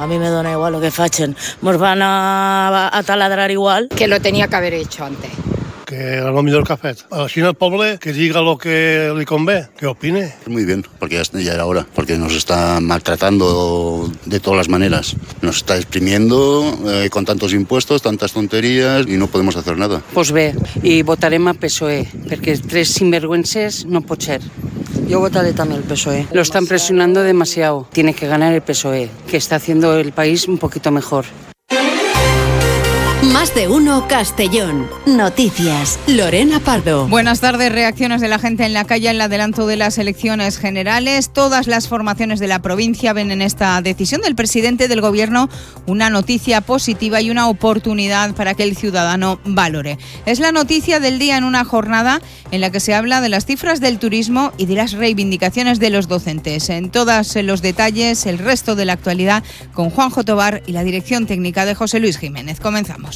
A mí me dona igual lo que facen. Nos van a taladrar igual. Que lo tenía que haber hecho antes. Que era lo millor que ha fet. Així el poble que diga lo que li convé, que opine. Muy bien, porque ya era hora, porque nos está maltratando de todas las maneras. Nos está exprimiendo con tantos impuestos, tantas tonterías y no podemos hacer nada. Pues bé, i votarem a PSOE, perquè tres sinvergüences no pot ser. Yo votaré también el PSOE. Lo están presionando demasiado. Tiene que ganar el PSOE, que está haciendo el país un poquito mejor. Más de uno Castellón. Noticias. Lorena Pardo. Buenas tardes. Reacciones de la gente en la calle en el adelanto de las elecciones generales. Todas las formaciones de la provincia ven en esta decisión del presidente del gobierno una noticia positiva y una oportunidad para que el ciudadano valore. Es la noticia del día en una jornada en la que se habla de las cifras del turismo y de las reivindicaciones de los docentes. En todos los detalles, el resto de la actualidad con Juanjo Tobar y la dirección técnica de José Luis Jiménez. Comenzamos.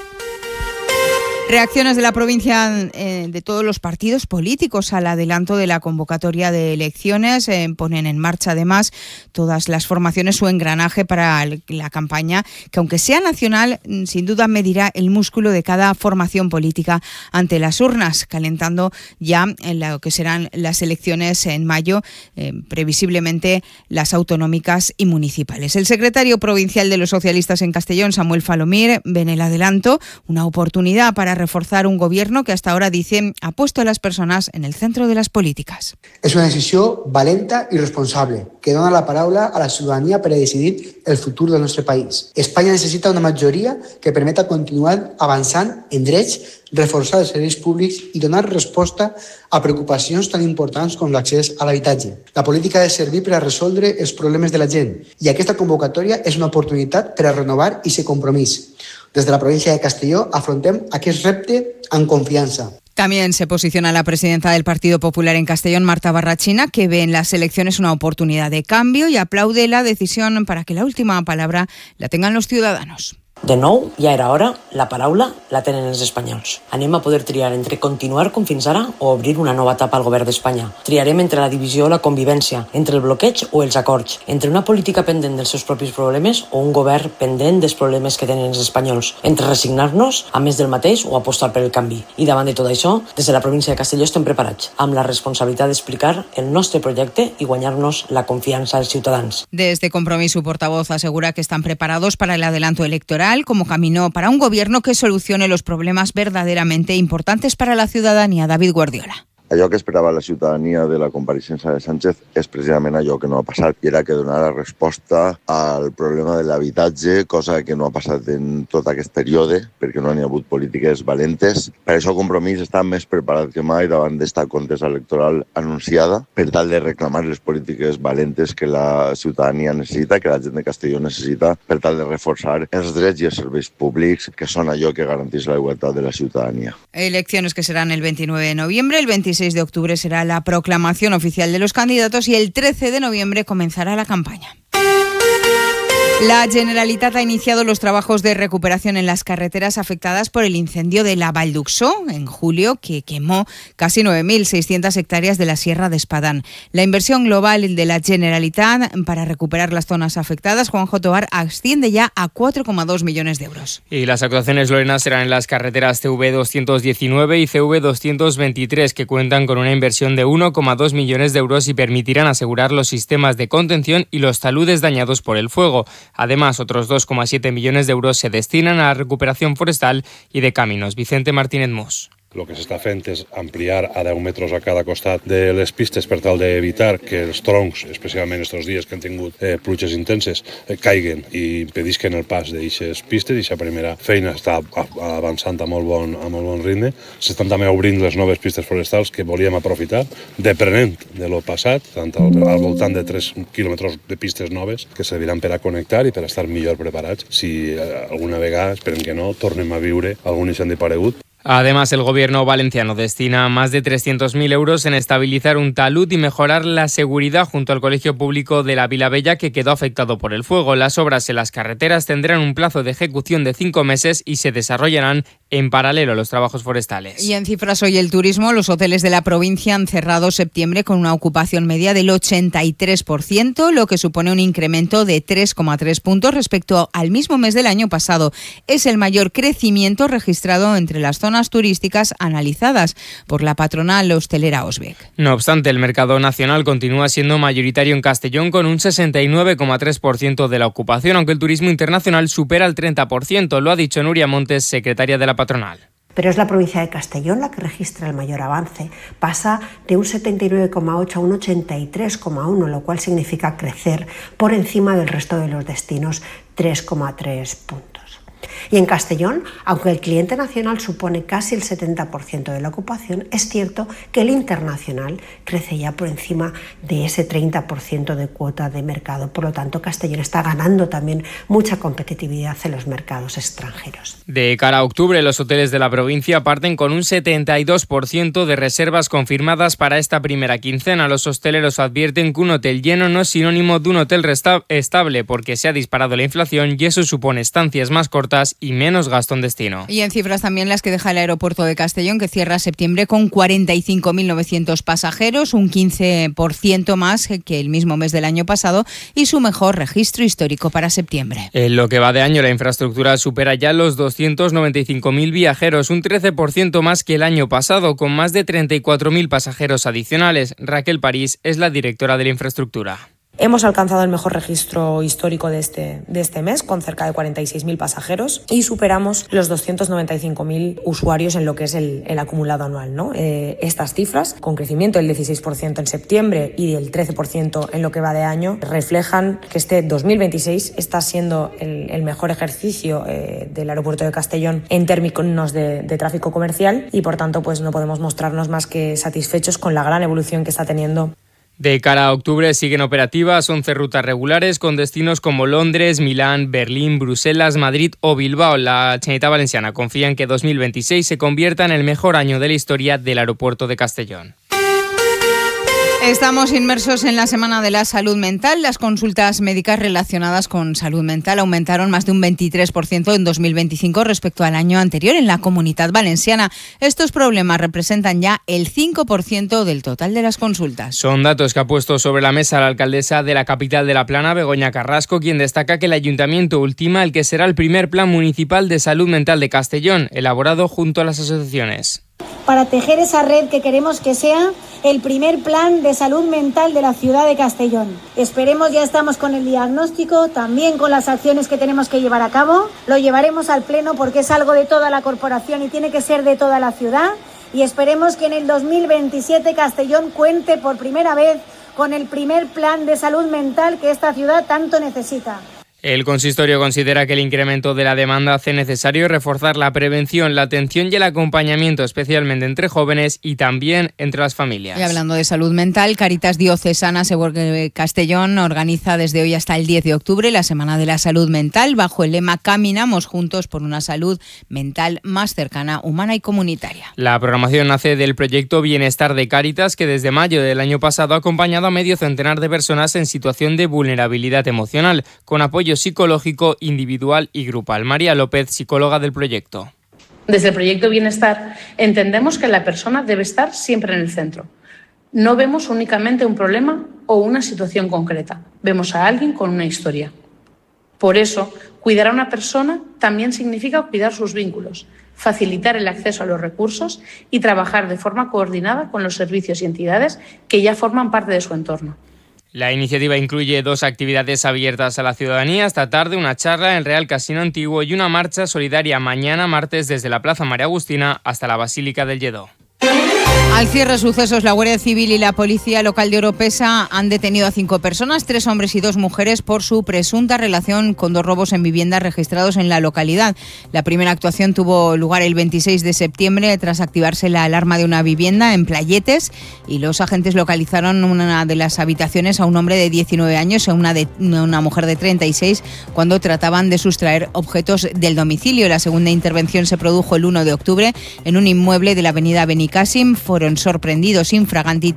Reacciones de la provincia de todos los partidos políticos al adelanto de la convocatoria de elecciones. Ponen en marcha además todas las formaciones su engranaje para la campaña, que aunque sea nacional, sin duda medirá el músculo de cada formación política ante las urnas, calentando ya en lo que serán las elecciones en mayo, previsiblemente las autonómicas y municipales. El secretario provincial de los socialistas en Castellón, Samuel Falomir, ve en el adelanto una oportunidad para reforzar un gobierno que hasta ahora, dice, ha puesto a las personas en el centro de las políticas. És una decisió valenta i responsable que dona la paraula a la ciutadania per a decidir el futur del nostre país. Espanya necessita una majoria que permeta continuar avançant en drets, reforçar els serveis públics i donar resposta a preocupacions tan importants com l'accés a l'habitatge. La política ha de servir per a resoldre els problemes de la gent i aquesta convocatòria és una oportunitat per a renovar aquest compromís. Des de la provincia de Castelló afrontem aquest repte amb confiança. También se posiciona la presidenta del Partido Popular en Castellón, Marta Barrachina, que ve en las elecciones una oportunidad de cambio y aplaude la decisión para que la última palabra la tengan los ciudadanos. De nou, ja era hora, la paraula la tenen els espanyols. Anem a poder triar entre continuar com fins ara o obrir una nova etapa al govern d'Espanya. Triarem entre la divisió o la convivència, entre el bloqueig o els acords, entre una política pendent dels seus propis problemes o un govern pendent dels problemes que tenen els espanyols, entre resignar-nos a més del mateix o apostar per el canvi. I davant de tot això, des de la província de Castelló estem preparats, amb la responsabilitat d'explicar el nostre projecte i guanyar-nos la confiança dels ciutadans. Desde Compromís, su portavoz asegura que están preparados para el adelanto electoral como camino para un gobierno que solucione los problemas verdaderamente importantes para la ciudadanía. David Guardiola. Allò que esperava la ciutadania de la compareixença de Sánchez és precisament allò que no ha passat, i era que donara resposta al problema de l'habitatge, cosa que no ha passat en tot aquest període, perquè no hi ha hagut polítiques valentes. Per això Compromís està més preparat que mai davant d'esta contesa electoral anunciada, per tal de reclamar les polítiques valentes que la ciutadania necessita, que la gent de Castelló necessita, per tal de reforçar els drets i els serveis públics, que són allò que garanteix la igualtat de la ciutadania. Elecciones que serán el 29 de noviembre, el 26 de octubre será la proclamación oficial de los candidatos y el 13 de noviembre comenzará la campaña. La Generalitat ha iniciado los trabajos de recuperación en las carreteras afectadas por el incendio de la Vall d'Uxó en julio, que quemó casi 9.600 hectáreas de la Sierra de Espadán. La inversión global de la Generalitat para recuperar las zonas afectadas, Juanjo Tobar, asciende ya a 4,2 millones de euros. Y las actuaciones, Lorena, serán en las carreteras CV219 y CV223, que cuentan con una inversión de 1,2 millones de euros y permitirán asegurar los sistemas de contención y los taludes dañados por el fuego. Además, otros 2,7 millones de euros se destinan a la recuperación forestal y de caminos. Vicente Martínez Mos. El que s'està fent és ampliar a 10 metres a cada costat de les pistes per tal d'evitar que els troncs, especialment aquests dies que han tingut pluges intenses, caiguen i impedisquen el pas d'aquestes pistes, i aquesta primera feina està avançant a molt bon ritme. S'estan també obrint les noves pistes forestals que volíem aprofitar, deprenent de lo passat, tant al voltant de 3 quilòmetres de pistes noves que serviran per a connectar i per a estar millor preparats si alguna vegada, esperem que no, tornem a viure algun incendi paregut. Además, el gobierno valenciano destina más de 300.000 euros en estabilizar un talud y mejorar la seguridad junto al colegio público de la Vilabella, que quedó afectado por el fuego. Las obras en las carreteras tendrán un plazo de ejecución de 5 meses y se desarrollarán en paralelo a los trabajos forestales. Y en cifras hoy el turismo, los hoteles de la provincia han cerrado septiembre con una ocupación media del 83%, lo que supone un incremento de 3,3 puntos respecto al mismo mes del año pasado. Es el mayor crecimiento registrado entre las zonas turísticas analizadas por la patronal hostelera Osbec. No obstante, el mercado nacional continúa siendo mayoritario en Castellón con un 69,3% de la ocupación, aunque el turismo internacional supera el 30%, lo ha dicho Nuria Montes, secretaria de la patronal. Pero es la provincia de Castellón la que registra el mayor avance. Pasa de un 79,8 a un 83,1, lo cual significa crecer por encima del resto de los destinos, 3,3 puntos. Y en Castellón, aunque el cliente nacional supone casi el 70% de la ocupación, es cierto que el internacional crece ya por encima de ese 30% de cuota de mercado. Por lo tanto, Castellón está ganando también mucha competitividad en los mercados extranjeros. De cara a octubre, los hoteles de la provincia parten con un 72% de reservas confirmadas para esta primera quincena. Los hosteleros advierten que un hotel lleno no es sinónimo de un hotel estable, porque se ha disparado la inflación y eso supone estancias más cortas y menos gasto en destino. Y en cifras también las que deja el aeropuerto de Castellón, que cierra septiembre con 45.900 pasajeros, un 15% más que el mismo mes del año pasado y su mejor registro histórico para septiembre. En lo que va de año, la infraestructura supera ya los 295.000 viajeros, un 13% más que el año pasado, con más de 34.000 pasajeros adicionales. Raquel París es la directora de la infraestructura. Hemos alcanzado el mejor registro histórico de este mes, con cerca de 46.000 pasajeros, y superamos los 295.000 usuarios en lo que es el acumulado anual, ¿no? Estas cifras, con crecimiento del 16% en septiembre y del 13% en lo que va de año, reflejan que este 2026 está siendo el mejor ejercicio del aeropuerto de Castellón en términos de tráfico comercial y, por tanto, pues no podemos mostrarnos más que satisfechos con la gran evolución que está teniendo. De cara a octubre siguen operativas 11 rutas regulares con destinos como Londres, Milán, Berlín, Bruselas, Madrid o Bilbao. La Generalitat Valenciana confía en que 2026 se convierta en el mejor año de la historia del aeropuerto de Castellón. Estamos inmersos en la Semana de la Salud Mental. Las consultas médicas relacionadas con salud mental aumentaron más de un 23% en 2025 respecto al año anterior en la Comunidad Valenciana. Estos problemas representan ya el 5% del total de las consultas. Son datos que ha puesto sobre la mesa la alcaldesa de la capital de La Plana, Begoña Carrasco, quien destaca que el ayuntamiento ultima el que será el primer plan municipal de salud mental de Castellón, elaborado junto a las asociaciones. Para tejer esa red que queremos que sea el primer plan de salud mental de la ciudad de Castellón. Esperemos, ya estamos con el diagnóstico, también con las acciones que tenemos que llevar a cabo. Lo llevaremos al pleno porque es algo de toda la corporación y tiene que ser de toda la ciudad. Y esperemos que en el 2027 Castellón cuente por primera vez con el primer plan de salud mental que esta ciudad tanto necesita. El consistorio considera que el incremento de la demanda hace necesario reforzar la prevención, la atención y el acompañamiento, especialmente entre jóvenes y también entre las familias. Y hablando de salud mental, Caritas Diocesana Castellón organiza desde hoy hasta el 10 de octubre la Semana de la Salud Mental bajo el lema Caminamos juntos por una salud mental más cercana, humana y comunitaria. La programación nace del proyecto Bienestar de Caritas, que desde mayo del año pasado ha acompañado a medio centenar de personas en situación de vulnerabilidad emocional, con apoyo psicológico individual y grupal. María López, psicóloga del proyecto. Desde el proyecto Bienestar entendemos que la persona debe estar siempre en el centro. No vemos únicamente un problema o una situación concreta, vemos a alguien con una historia. Por eso, cuidar a una persona también significa cuidar sus vínculos, facilitar el acceso a los recursos y trabajar de forma coordinada con los servicios y entidades que ya forman parte de su entorno. La iniciativa incluye 2 actividades abiertas a la ciudadanía esta tarde, una charla en el Real Casino Antiguo y una marcha solidaria mañana martes desde la Plaza María Agustina hasta la Basílica del Lledó. Al cierre de sucesos, la Guardia Civil y la Policía Local de Oropesa han detenido a 5 personas, 3 hombres y 2 mujeres, por su presunta relación con 2 robos en viviendas registrados en la localidad. La primera actuación tuvo lugar el 26 de septiembre tras activarse la alarma de una vivienda en Playetes, y los agentes localizaron una de las habitaciones a un hombre de 19 años y a una mujer de 36 cuando trataban de sustraer objetos del domicilio. La segunda intervención se produjo el 1 de octubre en un inmueble de la avenida Benicàssim. Fueron sorprendidos infraganti